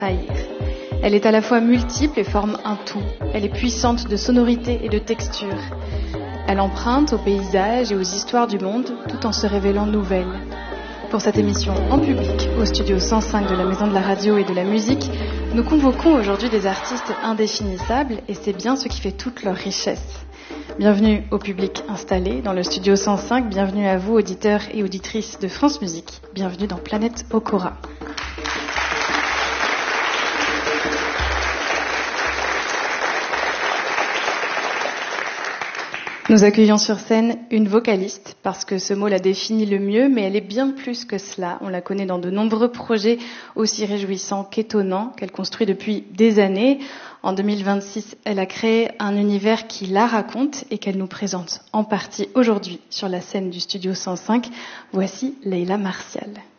Haïr. Elle est à la fois multiple et forme un tout. Elle est puissante de sonorité et de texture. Elle emprunte aux paysages et aux histoires du monde tout en se révélant nouvelle. Pour cette émission en public, au studio 105 de la Maison de la Radio et de la Musique, nous convoquons aujourd'hui des artistes indéfinissables et c'est bien ce qui fait toute leur richesse. Bienvenue au public installé dans le studio 105, bienvenue à vous auditeurs et auditrices de France Musique, bienvenue dans Planète Okora. Nous accueillons sur scène une vocaliste, parce que ce mot la définit le mieux, mais elle est bien plus que cela. On la connaît dans de nombreux projets aussi réjouissants qu'étonnants, qu'elle construit depuis des années. En 2026, elle a créé un univers qui la raconte et qu'elle nous présente en partie aujourd'hui sur la scène du Studio 105. Voici Leila Martial.